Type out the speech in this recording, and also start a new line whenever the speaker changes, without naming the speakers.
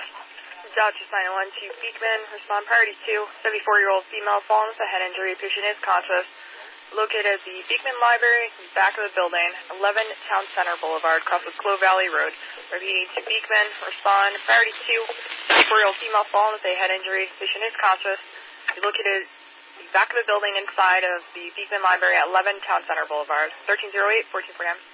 Dodgers 901 to Beekman. Respond priority 2. 74-year-old female fallen with a head injury. Patient is conscious. Located at the Beekman Library, back of the building, 11 Town Center Boulevard, across with Clove Valley Road. Repeating to Beekman. Respond priority 2. 74-year-old female fallen with a head injury. Patient is conscious. Located at the back of the building inside of the Beekman Library at 11 Town Center Boulevard. 1308, 14 for him.